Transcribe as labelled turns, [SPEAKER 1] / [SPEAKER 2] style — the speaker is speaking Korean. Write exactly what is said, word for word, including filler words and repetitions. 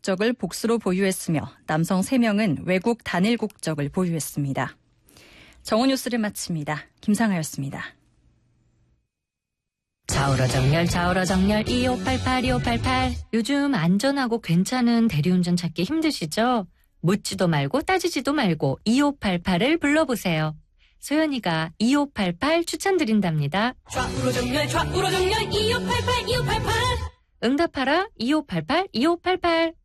[SPEAKER 1] 국적을 복수로 보유했으며 남성 세 명은 외국 단일 국적을 보유했습니다. 정오 뉴스를 마칩니다. 김상아였습니다.
[SPEAKER 2] 좌우로 정렬, 좌우로 정렬, 이오팔팔, 이오팔팔. 요즘 안전하고 괜찮은 대리운전 찾기 힘드시죠? 묻지도 말고 따지지도 말고 이오팔팔을 불러보세요. 소연이가 이오팔팔 추천드린답니다.
[SPEAKER 3] 좌우로 정렬, 좌우로 정렬, 이오팔팔, 이오팔팔.
[SPEAKER 2] 응답하라 이오팔팔, 이오팔팔.